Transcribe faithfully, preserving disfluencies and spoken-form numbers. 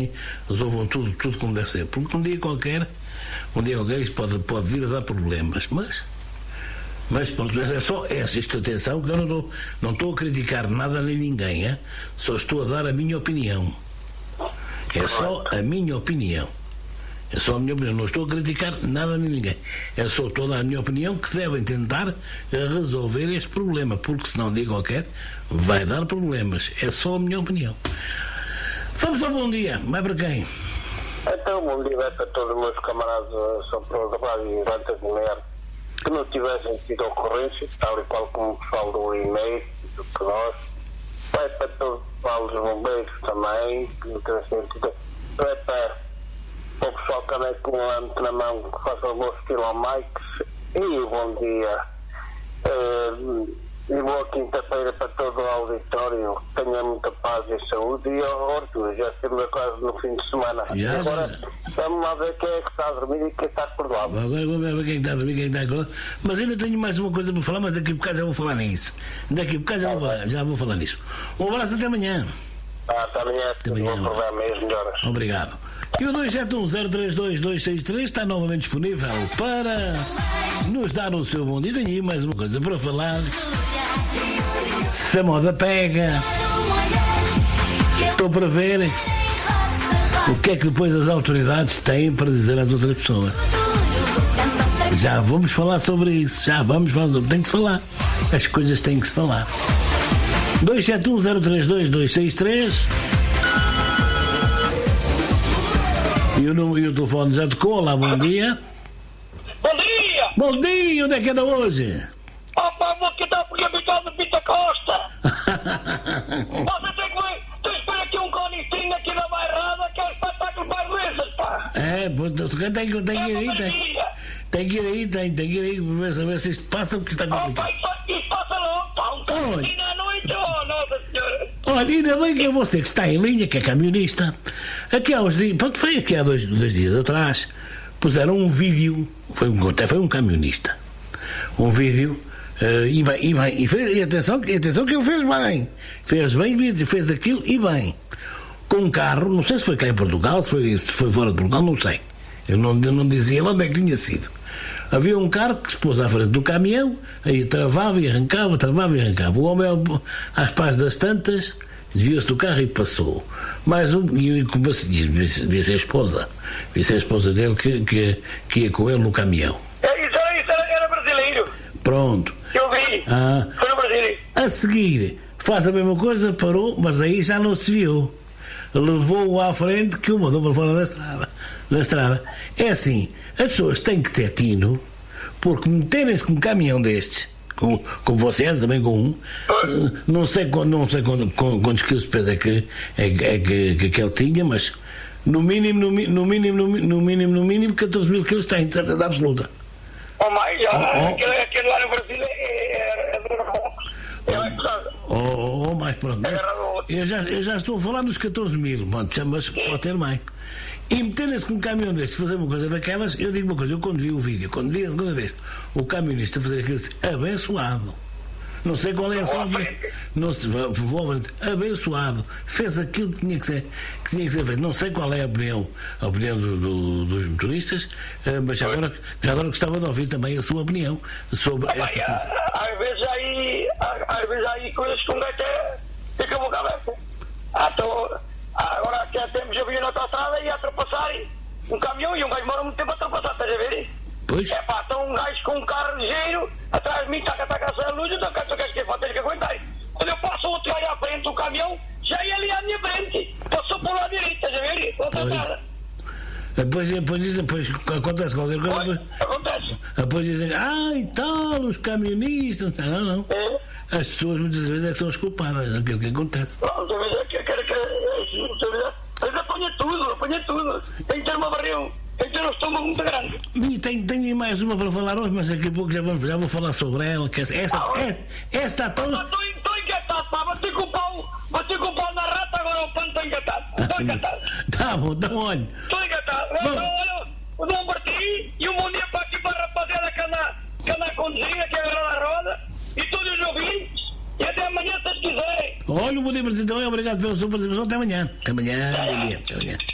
bem, resolvam tudo, tudo como deve ser. Porque um dia qualquer, um dia qualquer isto pode, pode vir a dar problemas. Mas, mas pronto, é só essa atenção, que eu não estou, não estou a criticar nada nem ninguém, hein? Só estou a dar a minha opinião. É só a minha opinião. É só a minha opinião. Não estou a criticar nada nem ninguém. É só toda a minha opinião que devem tentar resolver este problema, porque senão, dia qualquer, vai dar problemas. É só a minha opinião. Vamos para bom dia. Vai para quem? Então, bom dia vai para todos os meus camaradas São Paulo da Rádio Levantas de Mulher que não tivessem tido ocorrência, tal e qual como o pessoal do e-mail, do que nós. Vai para todos os pessoal dos bombeiros também, que não tivessem tido. Vai para o pessoal que anda com um lampo na mão, que faça o meu estilo ao Mike. E bom dia. Uh, e boa quinta-feira para todo o auditório. Tenha muita paz e saúde. E Horto, já estamos quase no fim de semana. Já, agora já. vamos lá ver quem é que está a dormir e quem está acordado. Agora vamos ver quem está a dormir, quem está acordado. Mas ainda tenho mais uma coisa para falar, mas daqui a bocado já vou falar nisso. Daqui a bocado já, vou falar, já vou falar nisso. Um abraço até amanhã. Ah, até amanhã. Até amanhã. Vou provar as melhoras. Obrigado. E o dois sete um zero três dois dois seis três está novamente disponível para nos dar o seu bom dia. Tenho aí mais uma coisa para falar. Se a moda pega, estou para ver o que é que depois as autoridades têm para dizer às outras pessoas. Já vamos falar sobre isso. Já vamos falar sobre. Tem que se falar. As coisas têm que se falar. dois sete um zero três dois dois seis três. E o, e o telefone já tocou. Olá, bom dia. Bom dia! Bom dia, onde é que anda hoje? Opa, vou aqui dar porque habituado de Pita Costa. Você tem que ver, tu espera aqui um conicinho aqui na bairrada que é um espetáculo para doenças, pá. É, pô, tem, tem, tem que ir aí, tem, tem que ir aí, tem, tem que ir aí, ver, ver se isto passa, porque está complicado. Opa, isso, isso passa logo, pá, um conicinho à noite, oh, Nossa Senhora. Olha, ainda bem que é você que está em linha, que é camionista. Aqui há uns dias, pronto, foi aqui há dois, dois dias atrás, puseram um vídeo, foi um, até foi um camionista, um vídeo, uh, e bem, e bem, e, fez, e atenção, e atenção que ele fez bem, fez bem, fez aquilo e bem, com um carro, não sei se foi cá em Portugal, se foi, se foi fora de Portugal, não sei, eu não, eu não dizia lá onde é que tinha sido. Havia um carro que se pôs à frente do caminhão, aí travava e arrancava, travava e arrancava. O homem, às pás das tantas, desviou-se do carro e passou. Mais um, e como assim, devia ser a esposa, devia ser a esposa dele que, que, que ia com ele no caminhão. É, isso era, isso era, era brasileiro. Pronto. Eu vi. Ah, Foi no Brasil. a seguir, faz a mesma coisa, parou, mas aí já não se viu. Levou-o à frente que o mandou para fora da estrada. Da estrada. É assim, as pessoas têm que ter tino, porque meterem-se com um caminhão destes, com, com você, também com um, não sei, não sei quantos, quantos quilos de peso é que, é, é que, que, que ele tinha, mas no mínimo, no, no mínimo, no, no mínimo, no mínimo, catorze mil quilos tem, de certeza absoluta. Oh, mas Oh, oh. aquele, aquele lá no Brasil é, é, é droga. Ou oh, mais pronto. Eu já, eu já estou a falar dos catorze mil, mas pode ter mais. E meterem-se com um caminhão deste fazer uma coisa daquelas, eu digo uma coisa, eu quando vi o vídeo, quando vi a segunda vez o camionista fazer aquilo, abençoado. Não sei qual é a sua opinião. Não se vou abençoado. Fez aquilo que tinha que ser, que tinha que ser feito. Não sei qual é a opinião, a opinião do, do, dos motoristas, mas já agora, já agora gostava de ouvir também a sua opinião sobre ah, esta situação. Às vezes aí, às vezes aí coisas que um gajo até fica a boca aberta. Ah, tô, agora aqui há tempos eu vi na autostrada e a ultrapassar um caminhão e um gajo demora muito tempo a ultrapassar, estás a ver? Pois? É pá, estão um gajo com um carro ligeiro atrás de mim, taca, taca, taca a luz, então que tu queres que eu tenho que aguentar. Quando eu passo outro gajo à frente do caminhão, já ia ali à minha frente. Passou por lá direito, estás a ver? Ultrapassada. Depois, depois, depois acontece qualquer coisa. Pois, acontece. Depois dizem, ah, e tal, os camionistas. Não, não. É. As pessoas muitas vezes é que são as culpadas daquilo que acontece. Não, muitas vezes é que quer que eles apanham tudo, apanham tudo. Tem que ter uma barriga, tem que ter um estômago muito grande. E tenho, tenho mais uma para falar hoje, mas daqui a pouco já, vamos, já vou falar sobre ela. Que essa, essa, Ah, é, esta toda. Estou engatado, pá, bati com o pau, bati com o pau na rata, agora o pano está engatado. Estou engatado. Tá bom, então olha. Estou engatado. Então, olha, o Dom Martim e um bom dia para aqui para a rapaziada que anda, que anda a conduzir, que agarra a roda, e todos os ouvintes. E até amanhã, se vocês quiserem. Olha, o bom dia para si também. Obrigado pela sua participação. Até amanhã. Até amanhã. Bom dia. Até amanhã.